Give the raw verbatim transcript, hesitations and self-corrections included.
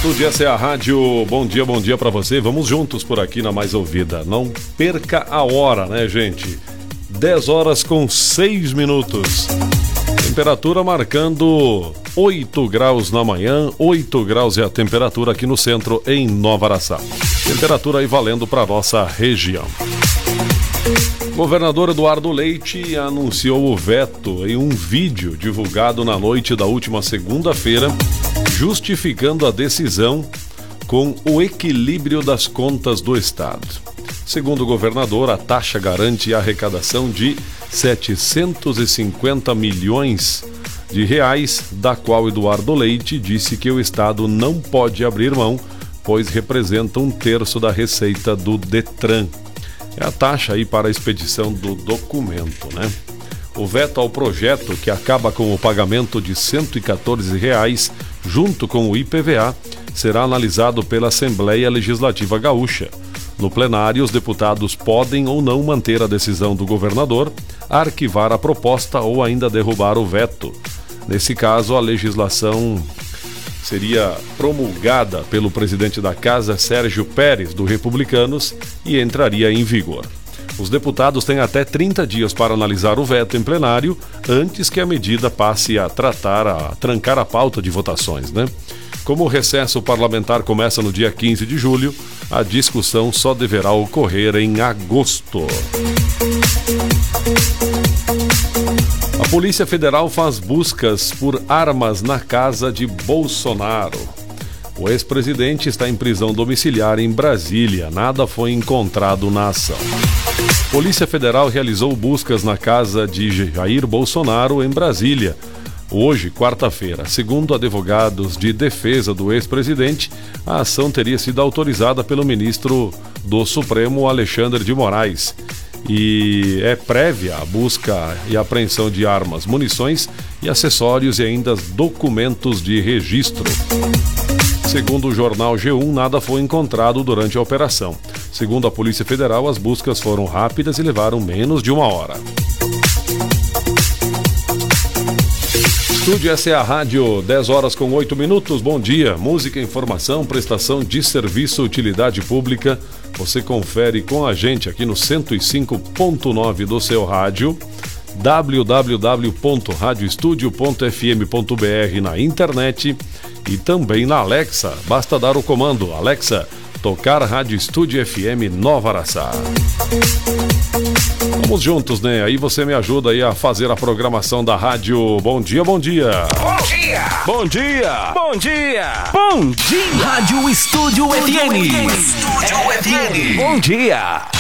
Estúdio, essa é a rádio. Bom dia, bom dia pra você. Vamos juntos por aqui na Mais Ouvida. Não perca a hora, né, gente? dez horas com seis minutos. Temperatura marcando oito graus na manhã. oito graus é a temperatura aqui no centro, em Nova Araçá. Temperatura aí valendo para nossa região. Governador Eduardo Leite anunciou o veto em um vídeo divulgado na noite da última segunda-feira, justificando a decisão com o equilíbrio das contas do Estado. Segundo o governador, a taxa garante a arrecadação de setecentos e cinquenta milhões de reais, da qual Eduardo Leite disse que o Estado não pode abrir mão, pois representa um terço da receita do Detran. É a taxa aí para a expedição do documento, né? O veto ao projeto, que acaba com o pagamento de cento e quatorze reais junto com o I P V A, será analisado pela Assembleia Legislativa Gaúcha. No plenário, os deputados podem ou não manter a decisão do governador, arquivar a proposta ou ainda derrubar o veto. Nesse caso, a legislação seria promulgada pelo presidente da Casa, Sérgio Pérez, do Republicanos, e entraria em vigor. Os deputados têm até trinta dias para analisar o veto em plenário, antes que a medida passe a tratar, a trancar a pauta de votações, né? Como o recesso parlamentar começa no dia quinze de julho, a discussão só deverá ocorrer em agosto. A Polícia Federal faz buscas por armas na casa de Bolsonaro. O ex-presidente está em prisão domiciliar em Brasília. Nada foi encontrado na ação. Polícia Federal realizou buscas na casa de Jair Bolsonaro em Brasília hoje, quarta-feira. Segundo advogados de defesa do ex-presidente, a ação teria sido autorizada pelo ministro do Supremo, Alexandre de Moraes, e é prévia a busca e apreensão de armas, munições e acessórios e ainda documentos de registro. Segundo o jornal G um, nada foi encontrado durante a operação. Segundo a Polícia Federal, as buscas foram rápidas e levaram menos de uma hora. Estúdio, essa é a rádio, dez horas com oito minutos. Bom dia, música, informação, prestação de serviço, utilidade pública. Você confere com a gente aqui no cento e cinco ponto nove do seu rádio, w w w ponto rádio estúdio ponto f m ponto b r na internet e também na Alexa. Basta dar o comando, Alexa, tocar Rádio Estúdio F M Nova Araçá. Vamos juntos, né? Aí você me ajuda aí a fazer a programação da rádio. Bom dia, bom dia. Bom dia. Bom dia. Bom dia. Bom dia. Rádio Estúdio F M. Estúdio F M. Bom dia.